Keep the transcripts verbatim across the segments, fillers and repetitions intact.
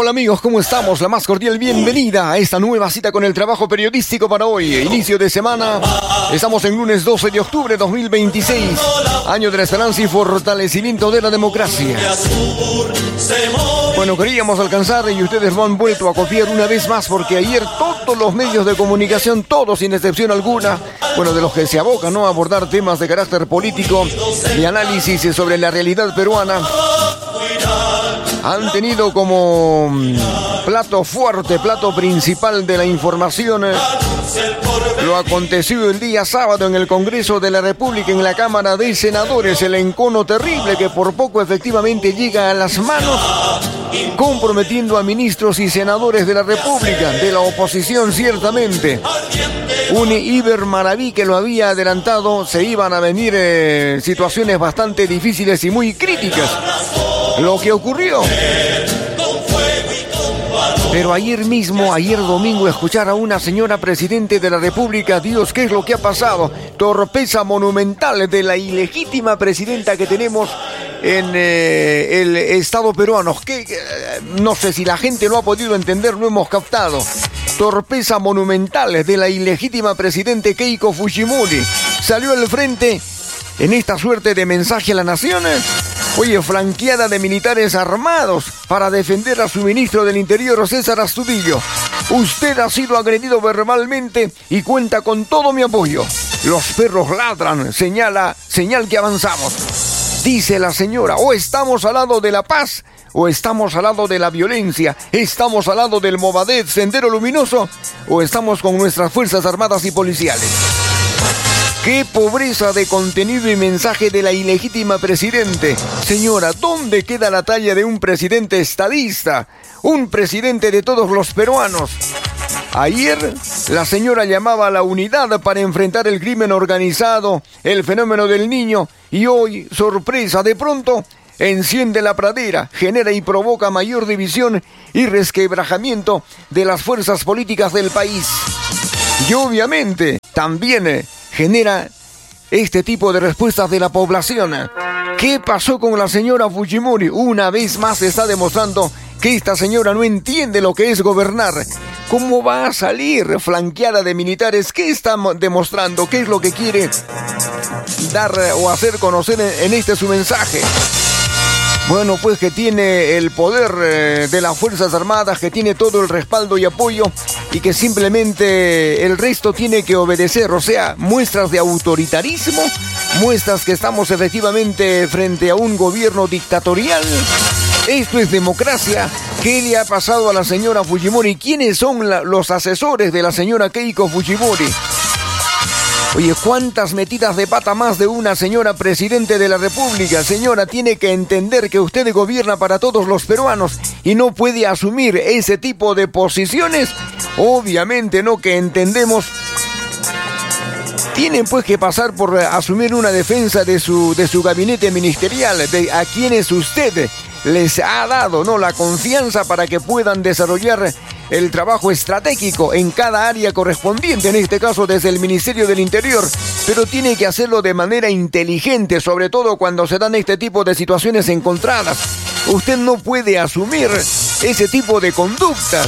Hola amigos, ¿cómo estamos? La más cordial bienvenida a esta nueva cita con el trabajo periodístico para hoy, inicio de semana. Estamos en lunes doce de octubre de dos mil veintiséis, año de la esperanza y fortalecimiento de la democracia. Bueno, queríamos alcanzar y ustedes lo han vuelto a copiar una vez más, porque ayer todos los medios de comunicación, todos sin excepción alguna, bueno, de los que se abocan, ¿no?, a abordar temas de carácter político y análisis sobre la realidad peruana, han tenido como plato fuerte, plato principal de la información lo acontecido el día sábado en el Congreso de la República, en la Cámara de Senadores, el encono terrible que por poco efectivamente llega a las manos, comprometiendo a ministros y senadores de la República, de la oposición ciertamente. Un Iber Maraví que lo había adelantado, se iban a venir eh, situaciones bastante difíciles y muy críticas. Lo que ocurrió. Pero ayer mismo, ayer domingo, escuchar a una señora presidente de la República, Dios, ¿qué es lo que ha pasado? Torpeza monumental de la ilegítima presidenta que tenemos en eh, el Estado peruano. Que eh, no sé si la gente lo ha podido entender, lo hemos captado. Torpeza monumental de la ilegítima presidente Keiko Fujimori. Salió al frente en esta suerte de mensaje a la nación. Oye, flanqueada de militares armados para defender a su ministro del Interior, César Astudillo. Usted ha sido agredido verbalmente y cuenta con todo mi apoyo. Los perros ladran, señala, señal que avanzamos. Dice la señora, o estamos al lado de la paz, o estamos al lado de la violencia, estamos al lado del Movadez, Sendero Luminoso, o estamos con nuestras fuerzas armadas y policiales. ¡Qué pobreza de contenido y mensaje de la ilegítima presidente! Señora, ¿dónde queda la talla de un presidente estadista? Un presidente de todos los peruanos. Ayer, la señora llamaba a la unidad para enfrentar el crimen organizado, el fenómeno del niño, y hoy, sorpresa, de pronto, enciende la pradera, genera y provoca mayor división y resquebrajamiento de las fuerzas políticas del país. Y obviamente, también genera este tipo de respuestas de la población. ¿Qué pasó con la señora Fujimori? Una vez más se está demostrando que esta señora no entiende lo que es gobernar. ¿Cómo va a salir flanqueada de militares? ¿Qué está demostrando? ¿Qué es lo que quiere dar o hacer conocer en este su mensaje? Bueno, pues que tiene el poder eh, de las Fuerzas Armadas, que tiene todo el respaldo y apoyo y que simplemente el resto tiene que obedecer. O sea, muestras de autoritarismo, muestras que estamos efectivamente frente a un gobierno dictatorial. Esto es democracia. ¿Qué le ha pasado a la señora Fujimori? ¿Quiénes son la, los asesores de la señora Keiko Fujimori? Oye, ¿cuántas metidas de pata más de una señora presidente de la República? Señora, tiene que entender que usted gobierna para todos los peruanos y no puede asumir ese tipo de posiciones. Obviamente no, que entendemos. Tienen pues que pasar por asumir una defensa de su, de su gabinete ministerial, de a quienes usted les ha dado, ¿no?, la confianza para que puedan desarrollar el trabajo estratégico en cada área correspondiente, en este caso desde el Ministerio del Interior, pero tiene que hacerlo de manera inteligente, sobre todo cuando se dan este tipo de situaciones encontradas. Usted no puede asumir ese tipo de conductas.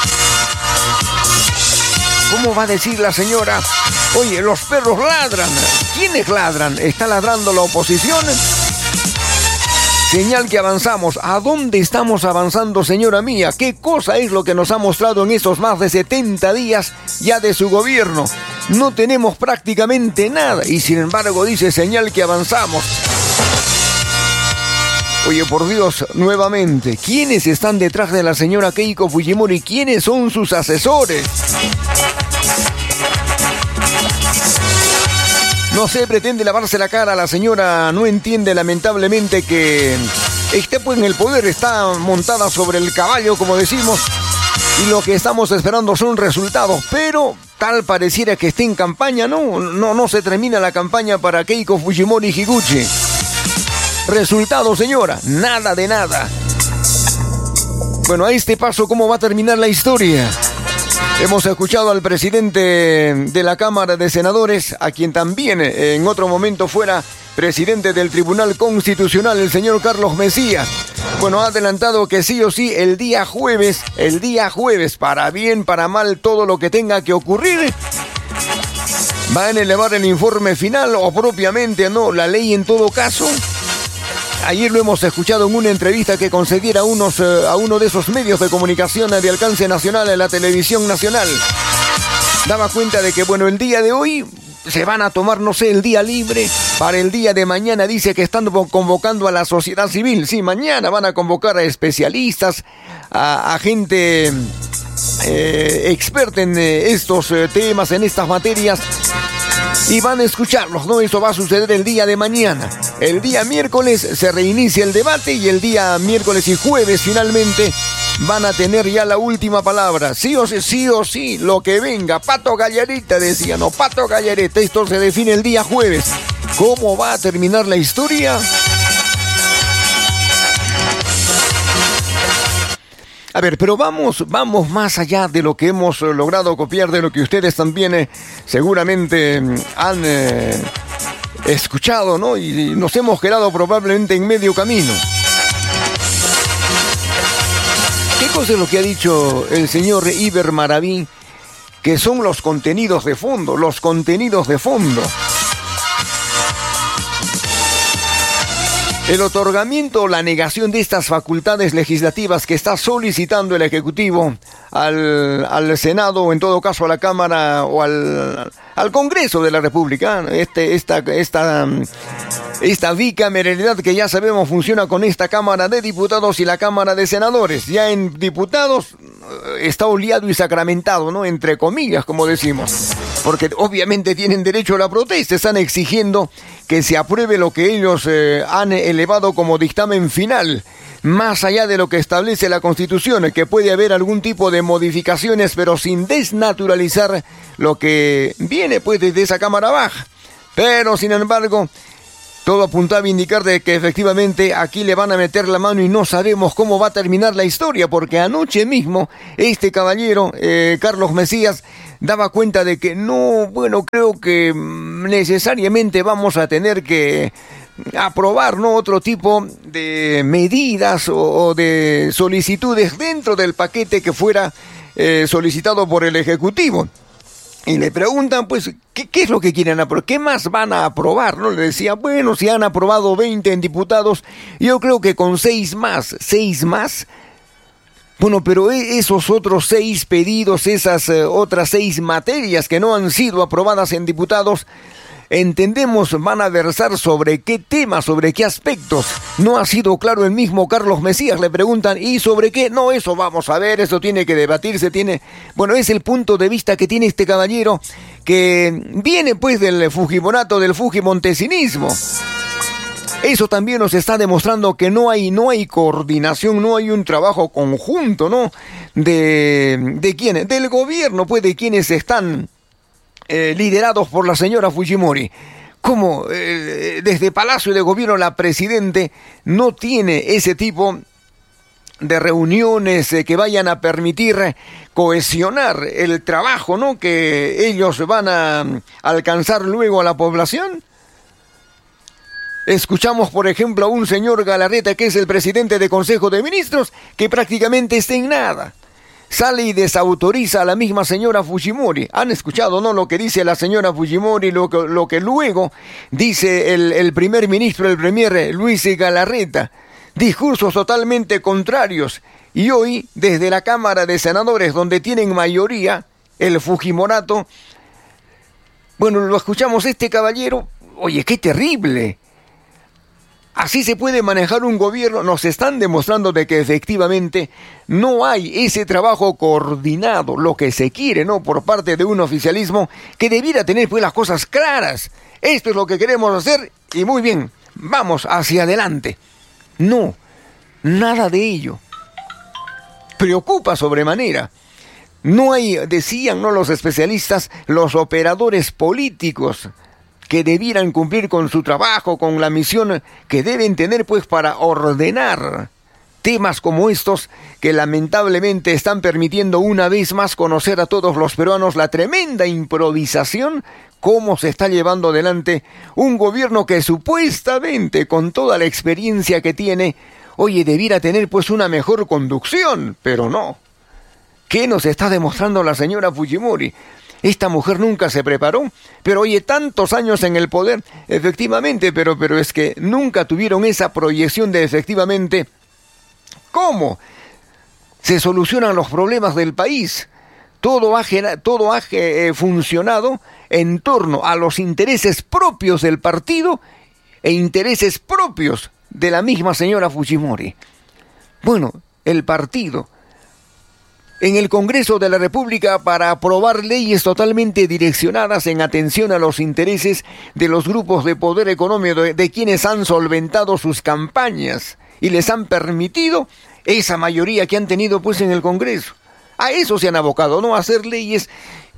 ¿Cómo va a decir la señora? Oye, los perros ladran. ¿Quiénes ladran? ¿Está ladrando la oposición? Señal que avanzamos. ¿A dónde estamos avanzando, señora mía? ¿Qué cosa es lo que nos ha mostrado en estos más de setenta días ya de su gobierno? No tenemos prácticamente nada y sin embargo dice señal que avanzamos. Oye, por Dios, nuevamente, ¿quiénes están detrás de la señora Keiko Fujimori? ¿Quiénes son sus asesores? No sé, pretende lavarse la cara. La señora no entiende lamentablemente que esté pues en el poder, está montada sobre el caballo, como decimos, y lo que estamos esperando son resultados, pero tal pareciera que esté en campaña. No, no, no se termina la campaña para Keiko Fujimori Higuchi. Resultados, señora, nada de nada. Bueno, a este paso, ¿cómo va a terminar la historia? Hemos escuchado al presidente de la Cámara de Senadores, a quien también en otro momento fuera presidente del Tribunal Constitucional, el señor Carlos Mesías. Bueno, ha adelantado que sí o sí el día jueves, el día jueves, para bien, para mal, todo lo que tenga que ocurrir, van a elevar el informe final o propiamente no, la ley en todo caso. Ayer lo hemos escuchado en una entrevista que concediera a, unos, eh, a uno de esos medios de comunicación de alcance nacional en la televisión nacional. Daba cuenta de que, bueno, el día de hoy se van a tomar, no sé, el día libre. Para el día de mañana dice que están convocando a la sociedad civil. Sí, mañana van a convocar a especialistas, a, a gente eh, experta en eh, estos eh, temas, en estas materias. Y van a escucharlos, ¿no? Eso va a suceder el día de mañana. El día miércoles se reinicia el debate y el día miércoles y jueves finalmente van a tener ya la última palabra. Sí o sí, sí o sí, lo que venga. Pato Gallareta, decía, no, Pato Gallareta. Esto se define el día jueves. ¿Cómo va a terminar la historia? A ver, pero vamos, vamos más allá de lo que hemos logrado copiar, de lo que ustedes también eh, seguramente han eh, escuchado, ¿no? Y nos hemos quedado probablemente en medio camino. ¿Qué cosa es lo que ha dicho el señor Iber Maraví? Que son los contenidos de fondo, los contenidos de fondo. El otorgamiento o la negación de estas facultades legislativas que está solicitando el Ejecutivo al, al Senado, o en todo caso a la Cámara o al, al Congreso de la República, este, esta, esta, esta bicameralidad que ya sabemos funciona con esta Cámara de Diputados y la Cámara de Senadores. Ya en diputados está oleado y sacramentado, ¿no? Entre comillas, como decimos. Porque obviamente tienen derecho a la protesta, están exigiendo que se apruebe lo que ellos eh, han elevado como dictamen final, más allá de lo que establece la Constitución, que puede haber algún tipo de modificaciones, pero sin desnaturalizar lo que viene pues desde esa Cámara Baja. Pero sin embargo, todo apuntaba a indicar de que efectivamente aquí le van a meter la mano y no sabemos cómo va a terminar la historia, porque anoche mismo este caballero, eh, Carlos Mesías, daba cuenta de que no, bueno, creo que necesariamente vamos a tener que aprobar, ¿no?, otro tipo de medidas o, o de solicitudes dentro del paquete que fuera eh, solicitado por el Ejecutivo. Y le preguntan, pues, ¿qué, qué es lo que quieren aprobar? ¿Qué más van a aprobar? ¿No? Le decía, bueno, si han aprobado veinte en diputados, yo creo que con seis más, seis más. Bueno, pero esos otros seis pedidos, esas eh, otras seis materias que no han sido aprobadas en diputados, entendemos, van a versar sobre qué temas, sobre qué aspectos. No ha sido claro el mismo Carlos Mesías. Le preguntan, ¿y sobre qué? No, eso vamos a ver, eso tiene que debatirse, tiene... Bueno, es el punto de vista que tiene este caballero, que viene pues del fujimorato, del fujimontesinismo. Eso también nos está demostrando que no hay, no hay coordinación, no hay un trabajo conjunto, ¿no? De, ¿de quiénes? Del gobierno, pues, de quienes están eh, liderados por la señora Fujimori. Como eh, desde Palacio de Gobierno la Presidente no tiene ese tipo de reuniones eh, que vayan a permitir cohesionar el trabajo, ¿no?, que ellos van a alcanzar luego a la población. Escuchamos, por ejemplo, a un señor Galarreta, que es el presidente del Consejo de Ministros, que prácticamente está en nada. Sale y desautoriza a la misma señora Fujimori. Han escuchado, ¿no?, lo que dice la señora Fujimori, lo que, lo que luego dice el, el primer ministro, el premier Luis Galarreta. Discursos totalmente contrarios. Y hoy, desde la Cámara de Senadores, donde tienen mayoría, el Fujimorato, bueno, lo escuchamos, este caballero, oye, qué terrible. Así se puede manejar un gobierno. Nos están demostrando de que efectivamente no hay ese trabajo coordinado, lo que se quiere, ¿no?, por parte de un oficialismo que debiera tener pues las cosas claras. Esto es lo que queremos hacer y muy bien, vamos hacia adelante. No, nada de ello. Preocupa sobremanera. No hay, decían, ¿no?, los especialistas, los operadores políticos que debieran cumplir con su trabajo, con la misión que deben tener pues para ordenar Temas como estos que lamentablemente están permitiendo una vez más conocer a todos los peruanos la tremenda improvisación, cómo se está llevando adelante un gobierno que supuestamente con toda la experiencia que tiene, oye, debiera tener pues una mejor conducción, pero no. ¿Qué nos está demostrando la señora Fujimori? Esta mujer nunca se preparó, pero oye, tantos años en el poder, efectivamente, pero, pero es que nunca tuvieron esa proyección de efectivamente cómo se solucionan los problemas del país. Todo ha, todo ha eh, funcionado en torno a los intereses propios del partido e intereses propios de la misma señora Fujimori. Bueno, el partido en el Congreso de la República para aprobar leyes totalmente direccionadas en atención a los intereses de los grupos de poder económico, de, de quienes han solventado sus campañas y les han permitido esa mayoría que han tenido pues en el Congreso. A eso se han abocado, ¿no? A hacer leyes.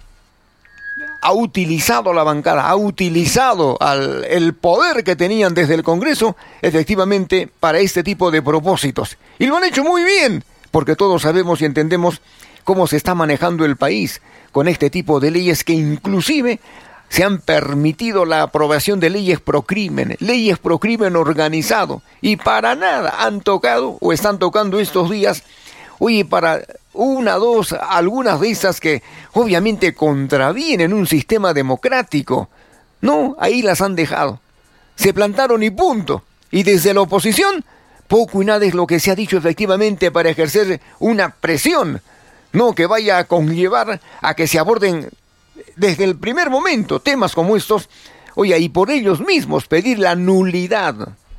Ha utilizado la bancada, ha utilizado al, el poder que tenían desde el Congreso, efectivamente, para este tipo de propósitos. Y lo han hecho muy bien, porque todos sabemos y entendemos cómo se está manejando el país con este tipo de leyes que inclusive se han permitido la aprobación de leyes pro crimen, leyes pro crimen organizado, y para nada han tocado o están tocando estos días, oye, para una, dos, algunas de esas que obviamente contravienen un sistema democrático. No, ahí las han dejado. Se plantaron y punto. Y desde la oposición, poco y nada es lo que se ha dicho efectivamente para ejercer una presión, no que vaya a conllevar a que se aborden desde el primer momento temas como estos, oye, y por ellos mismos pedir la nulidad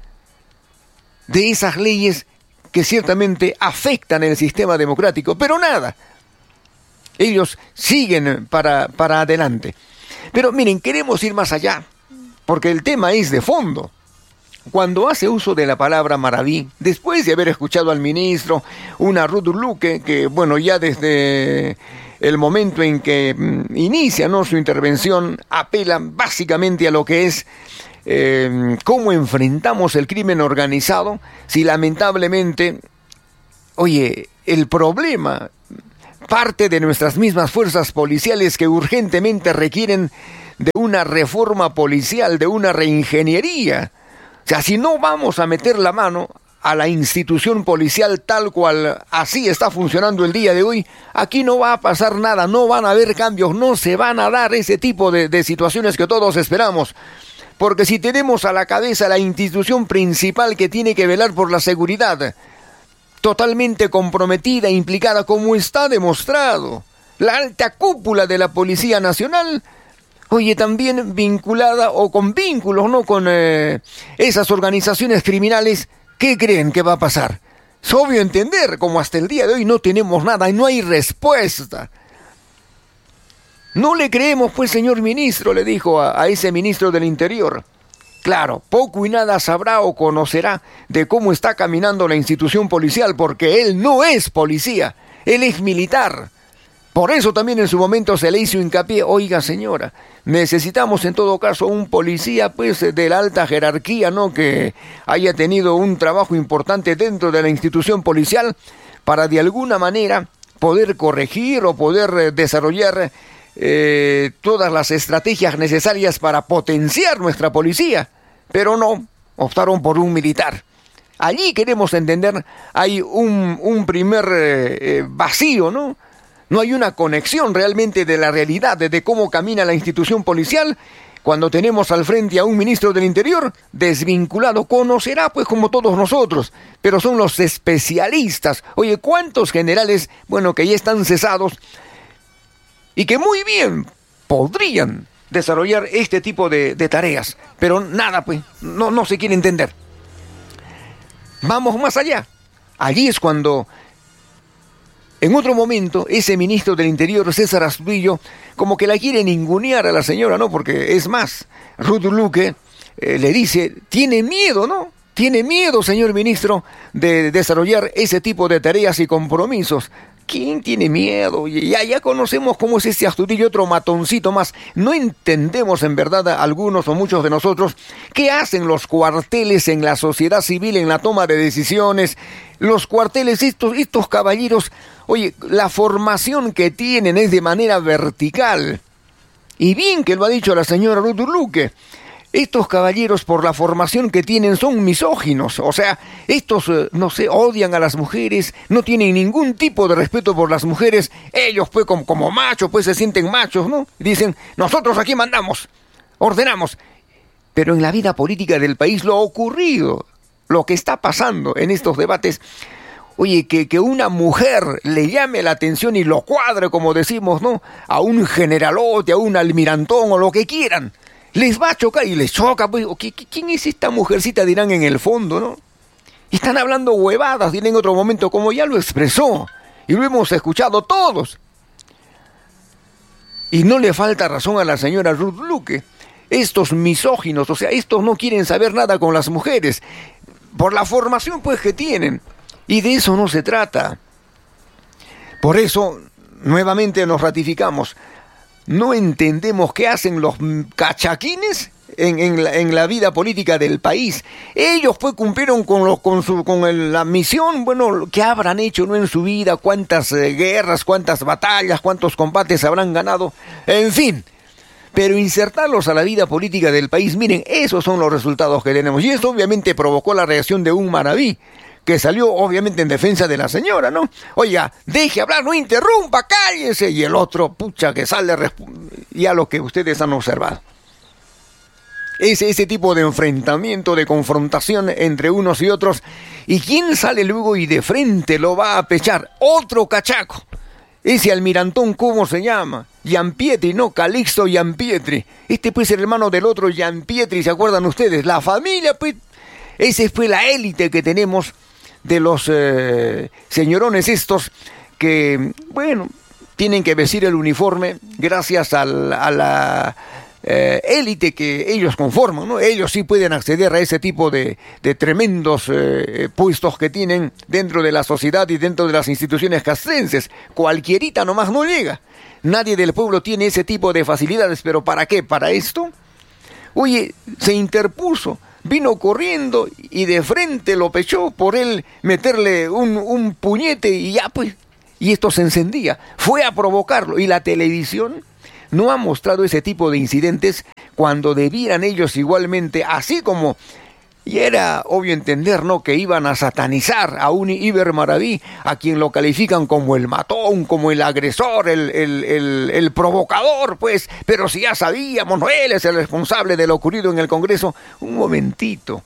de esas leyes que ciertamente afectan el sistema democrático, pero nada, ellos siguen para, para adelante. Pero miren, queremos ir más allá, porque el tema es de fondo. Cuando hace uso de la palabra Maraví, después de haber escuchado al ministro, una Ruth Luque, que bueno, ya desde el momento en que mm, inicia, ¿no?, su intervención, apela básicamente a lo que es eh, cómo enfrentamos el crimen organizado, si lamentablemente, oye, el problema parte de nuestras mismas fuerzas policiales que urgentemente requieren de una reforma policial, de una reingeniería. O sea, si no vamos a meter la mano a la institución policial tal cual así está funcionando el día de hoy, aquí no va a pasar nada, no van a haber cambios, no se van a dar ese tipo de, de situaciones que todos esperamos. Porque si tenemos a la cabeza la institución principal que tiene que velar por la seguridad, totalmente comprometida, implicada, como está demostrado, la alta cúpula de la Policía Nacional, oye, también vinculada o con vínculos, ¿no?, con eh, esas organizaciones criminales, ¿qué creen que va a pasar? Es obvio entender, como hasta el día de hoy no tenemos nada y no hay respuesta. No le creemos, pues, señor ministro, le dijo a, a ese ministro del Interior. Claro, poco y nada sabrá o conocerá de cómo está caminando la institución policial, porque él no es policía, él es militar. Por eso también en su momento se le hizo hincapié, oiga señora, necesitamos en todo caso un policía pues de la alta jerarquía, ¿no?, que haya tenido un trabajo importante dentro de la institución policial para de alguna manera poder corregir o poder desarrollar eh, todas las estrategias necesarias para potenciar nuestra policía. Pero no, optaron por un militar. Allí queremos entender, hay un, un primer eh, vacío, ¿no? No hay una conexión realmente de la realidad, de cómo camina la institución policial, cuando tenemos al frente a un ministro del Interior desvinculado. Conocerá, pues, como todos nosotros, pero son los especialistas. Oye, ¿cuántos generales, bueno, que ya están cesados y que muy bien podrían desarrollar este tipo de, de tareas? Pero nada, pues, no, no se quiere entender. Vamos más allá. Allí es cuando, en otro momento, ese ministro del Interior, César Astudillo, como que la quiere ningunear a la señora, ¿no? Porque es más, Ruth Luque eh, le dice, tiene miedo, ¿no? Tiene miedo, señor ministro, de desarrollar ese tipo de tareas y compromisos. ¿Quién tiene miedo? Ya, ya conocemos cómo es este Astudillo, otro matoncito más. No entendemos en verdad algunos o muchos de nosotros qué hacen los cuarteles en la sociedad civil, en la toma de decisiones. Los cuarteles, estos, estos caballeros, oye, la formación que tienen es de manera vertical. Y bien que lo ha dicho la señora Ruth Luque. Estos caballeros, por la formación que tienen, son misóginos. O sea, estos, eh, no sé, odian a las mujeres, no tienen ningún tipo de respeto por las mujeres. Ellos, pues, como, como machos, pues, se sienten machos, ¿no? Dicen, nosotros aquí mandamos, ordenamos. Pero en la vida política del país, lo ocurrido, lo que está pasando en estos debates, oye, que, que una mujer le llame la atención y lo cuadre, como decimos, ¿no? A un generalote, a un almirantón o lo que quieran. Les va a chocar y les choca, pues, ¿quién es esta mujercita? Dirán en el fondo, ¿no? Y están hablando huevadas, dirán en otro momento, como ya lo expresó, y lo hemos escuchado todos. Y no le falta razón a la señora Ruth Luque. Estos misóginos, o sea, estos no quieren saber nada con las mujeres, por la formación, pues, que tienen. Y de eso no se trata. Por eso, nuevamente nos ratificamos. No entendemos qué hacen los cachaquines en, en, la, en la vida política del país. Ellos pues cumplieron con, los, con, su, con el, la misión, bueno, que habrán hecho, ¿no?, en su vida, cuántas eh, guerras, cuántas batallas, cuántos combates habrán ganado, en fin. Pero insertarlos a la vida política del país, miren, esos son los resultados que tenemos. Y esto obviamente provocó la reacción de un Maraví, que salió obviamente en defensa de la señora, ¿no? Oiga, deje hablar, no interrumpa, cállese. Y el otro, pucha, que sale ya lo que ustedes han observado. Ese, ese tipo de enfrentamiento, de confrontación entre unos y otros. ¿Y quién sale luego y de frente lo va a pechar? Otro cachaco. Ese almirantón, ¿cómo se llama? Gianpietri, no, Calixto Gianpietri. Este pues el hermano del otro Gianpietri, ¿se acuerdan ustedes? La familia, pues, esa fue la élite que tenemos de los eh, señorones estos que, bueno, tienen que vestir el uniforme gracias al, a la eh, élite que ellos conforman, ¿no? Ellos sí pueden acceder a ese tipo de, de tremendos eh, puestos que tienen dentro de la sociedad y dentro de las instituciones castrenses. Cualquierita nomás no llega. Nadie del pueblo tiene ese tipo de facilidades, pero ¿para qué? ¿Para esto? Oye, se interpuso. Vino corriendo y de frente lo pechó por él meterle un, un puñete y ya pues, y esto se encendía. Fue a provocarlo y la televisión no ha mostrado ese tipo de incidentes cuando debieran ellos igualmente, así como, y era obvio entender, ¿no?, que iban a satanizar a un Iber Maraví, a quien lo califican como el matón, como el agresor, el, el, el, el provocador, pues, pero si ya sabíamos, no, él es el responsable de lo ocurrido en el Congreso. Un momentito,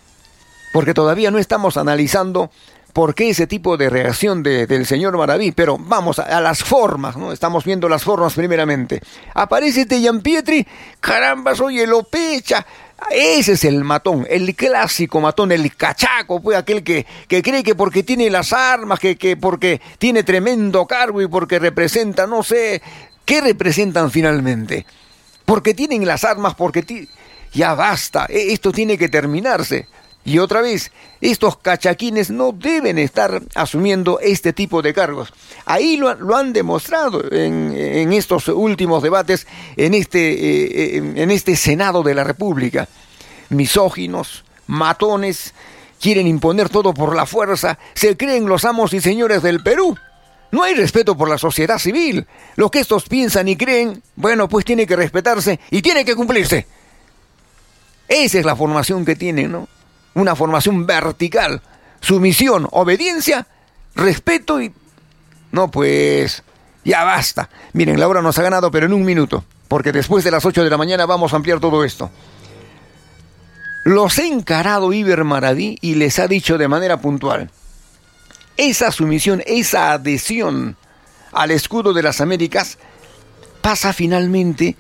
porque todavía no estamos analizando por qué ese tipo de reacción de, del señor Maraví, pero vamos a, a las formas, ¿no? Estamos viendo las formas primeramente. Aparece este Gianpietri, caramba, oye, lo pecha. Ese es el matón, el clásico matón, el cachaco, pues aquel que, que cree que porque tiene las armas, que, que porque tiene tremendo cargo y porque representa, no sé, ¿qué representan finalmente? Porque tienen las armas, porque ti... ya basta, esto tiene que terminarse. Y otra vez, estos cachaquines no deben estar asumiendo este tipo de cargos. Ahí lo, lo han demostrado en, en estos últimos debates, en este, eh, en este Senado de la República. Misóginos, matones, quieren imponer todo por la fuerza, se creen los amos y señores del Perú. No hay respeto por la sociedad civil. Lo que estos piensan y creen, bueno, pues tiene que respetarse y tiene que cumplirse. Esa es la formación que tienen, ¿no? Una formación vertical, sumisión, obediencia, respeto y... No, pues, ya basta. Miren, la hora nos ha ganado, pero en un minuto, porque después de las ocho de la mañana vamos a ampliar todo esto. Los ha encarado Iber Maraví y les ha dicho de manera puntual, esa sumisión, esa adhesión al escudo de las Américas pasa finalmente,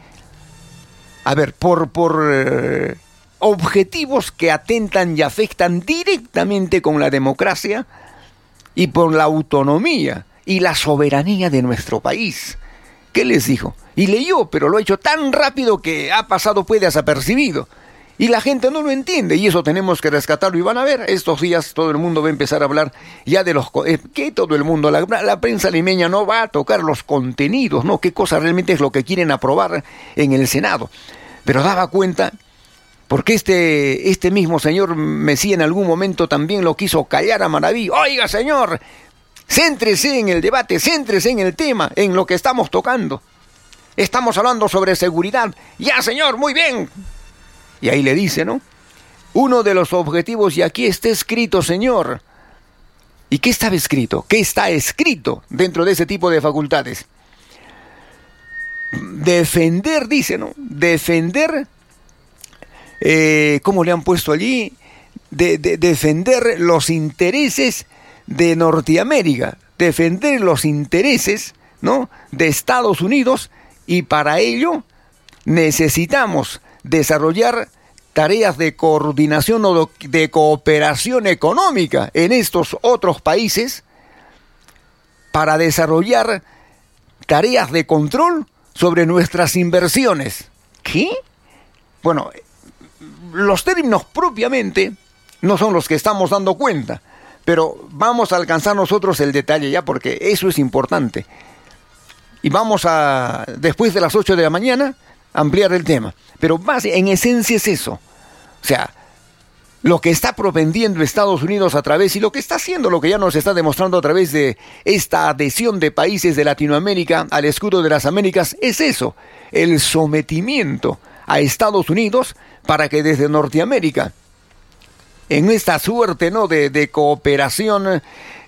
a ver, por... por eh, objetivos que atentan y afectan directamente con la democracia y por la autonomía y la soberanía de nuestro país. ¿Qué les dijo? Y leyó, pero lo ha hecho tan rápido que ha pasado pues desapercibido. Y la gente no lo entiende, y eso tenemos que rescatarlo. Y van a ver, estos días todo el mundo va a empezar a hablar ya de los... Eh, ¿Qué todo el mundo? La, la prensa limeña no va a tocar los contenidos, ¿no? ¿Qué cosa realmente es lo que quieren aprobar en el Senado? Pero daba cuenta, porque este, este mismo señor Mesía en algún momento también lo quiso callar a Maraví. Oiga, señor, céntrese en el debate, céntrese en el tema, en lo que estamos tocando. Estamos hablando sobre seguridad. Ya, señor, muy bien. Y ahí le dice, ¿no? Uno de los objetivos, y aquí está escrito, señor. ¿Y qué estaba escrito? ¿Qué está escrito dentro de ese tipo de facultades? Defender, dice, ¿no? Defender, eh, ¿cómo le han puesto allí? De, de, defender los intereses de Norteamérica. Defender los intereses, ¿no? De Estados Unidos, y para ello necesitamos desarrollar tareas de coordinación o de cooperación económica en estos otros países para desarrollar tareas de control sobre nuestras inversiones. ¿Qué? Bueno, los términos propiamente no son los que estamos dando cuenta, pero vamos a alcanzar nosotros el detalle ya, porque eso es importante. Y vamos a, después de las ocho de la mañana, ampliar el tema. Pero base, en esencia es eso. O sea, lo que está propendiendo Estados Unidos a través, y lo que está haciendo, lo que ya nos está demostrando a través de esta adhesión de países de Latinoamérica al escudo de las Américas, es eso, el sometimiento a Estados Unidos para que desde Norteamérica, en esta suerte, ¿no?, de, de cooperación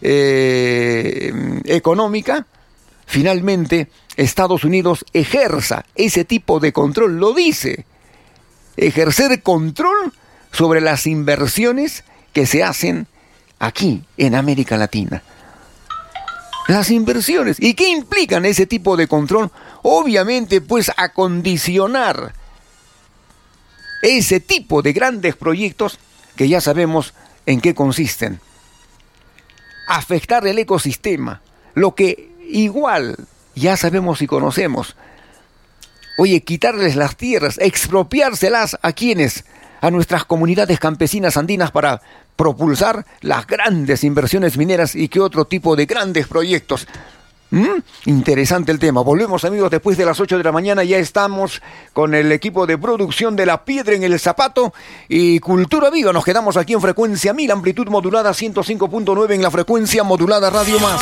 eh, económica, finalmente Estados Unidos ejerza ese tipo de control. Lo dice, ejercer control sobre las inversiones que se hacen aquí en América Latina. Las inversiones. ¿Y qué implican ese tipo de control? Obviamente, pues, acondicionar ese tipo de grandes proyectos que ya sabemos en qué consisten. Afectar el ecosistema, lo que igual ya sabemos y conocemos. Oye, quitarles las tierras, expropiárselas ¿a quiénes? A nuestras comunidades campesinas andinas para propulsar las grandes inversiones mineras y qué otro tipo de grandes proyectos. ¿Mm? Interesante el tema. Volvemos, amigos, después de las ocho de la mañana. Ya estamos con el equipo de producción de La Piedra en el Zapato y Cultura Viva. Nos quedamos aquí en frecuencia mil, amplitud modulada ciento cinco punto nueve en la frecuencia modulada Radio Más.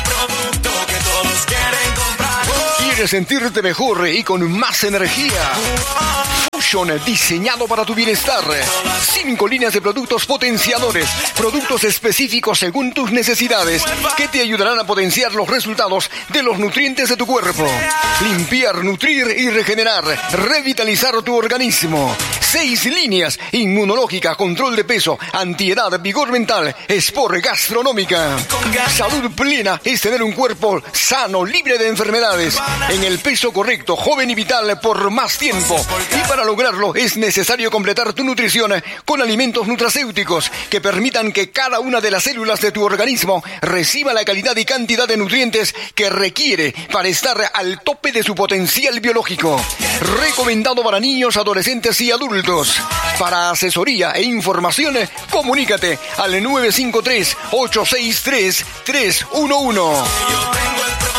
¿Quieres sentirte mejor y con más energía? Fusion, diseñado para tu bienestar. Cinco líneas de productos potenciadores, productos específicos según tus necesidades, que te ayudarán a potenciar los resultados de los nutrientes de tu cuerpo. Limpiar, nutrir y regenerar, revitalizar tu organismo. Seis líneas: inmunológica, control de peso, antiedad, vigor mental, sport, gastronómica. Salud plena es tener un cuerpo sano, libre de enfermedades, en el peso correcto, joven y vital por más tiempo. Y para lograrlo es necesario completar tu nutrición con alimentos nutracéuticos que permitan que cada una de las células de tu organismo reciba la calidad y cantidad de nutrientes que requiere para estar al tope de su potencial biológico. Recomendado para niños, adolescentes y adultos. Para asesoría e información, comunícate al nueve cinco tres, ocho seis tres, tres uno uno.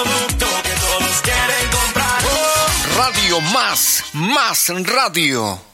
Radio Más, Más Radio.